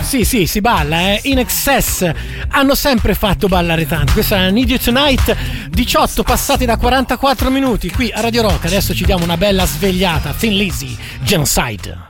Sì, si balla, In Excess hanno sempre fatto ballare tanto. Questa è Need You Tonight, 18 passati da 44 minuti qui a Radio Rock. Adesso ci diamo una bella svegliata. Thin Lizzy, Genocide.